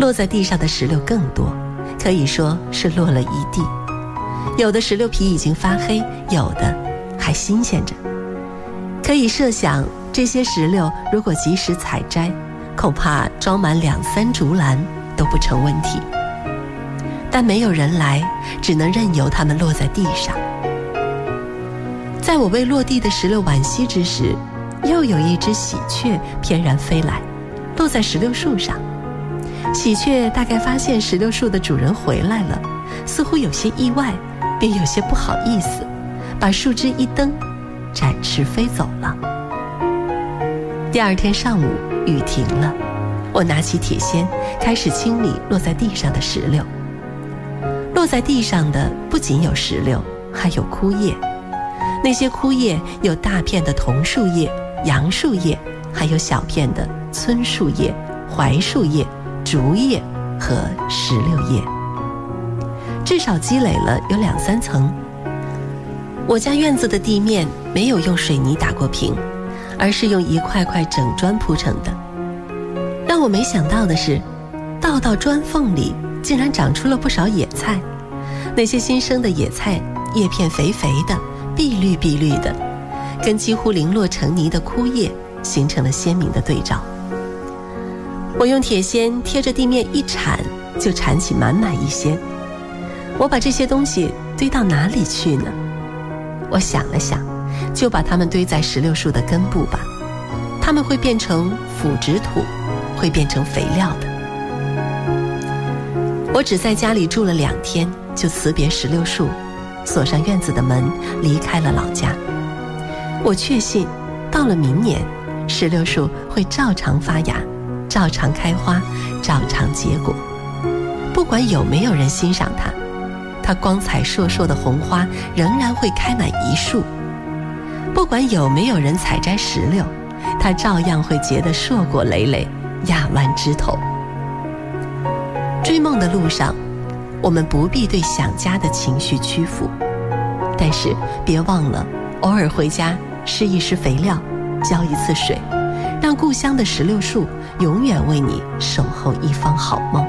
落在地上的石榴更多，可以说是落了一地。有的石榴皮已经发黑，有的还新鲜着。可以设想，这些石榴如果及时采摘，恐怕装满2-3竹篮都不成问题。但没有人来，只能任由它们落在地上。在我为落地的石榴惋惜之时，又有一只喜鹊翩然飞来，落在石榴树上。喜鹊大概发现石榴树的主人回来了，似乎有些意外，便有些不好意思，把树枝一蹬，展翅飞走了。第二天上午，雨停了，我拿起铁锨，开始清理落在地上的石榴。落在地上的不仅有石榴，还有枯叶。那些枯叶有大片的桐树叶、杨树叶，还有小片的椿树叶、槐树叶、竹叶和石榴叶，至少积累了有2-3层。我家院子的地面没有用水泥打过平，而是用一块块整砖铺成的。让我没想到的是，道道砖缝里竟然长出了不少野菜。那些新生的野菜叶片肥肥的，碧绿碧绿的，跟几乎零落成泥的枯叶形成了鲜明的对照。我用铁锨贴着地面一铲，就铲起满满一些。我把这些东西堆到哪里去呢？我想了想，就把它们堆在石榴树的根部吧。它们会变成腐殖土，会变成肥料的。我只在家里住了2天，就辞别石榴树，锁上院子的门，离开了老家。我确信，到了明年，石榴树会照常发芽，照常开花，照常结果。不管有没有人欣赏它，它光彩烁烁的红花仍然会开满一树。不管有没有人采摘石榴，它照样会结得硕果累累，压弯枝头。追梦的路上，我们不必对想家的情绪屈服，但是别忘了偶尔回家施一施肥料，浇一次水，让故乡的石榴树永远为你守候一方好梦。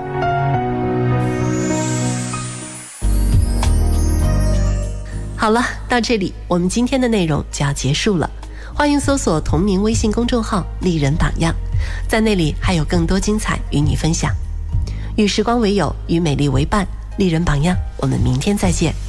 好了，到这里我们今天的内容就要结束了。欢迎搜索同名微信公众号丽人榜样，在那里还有更多精彩与你分享。与时光为友，与美丽为伴，丽人榜样，我们明天再见。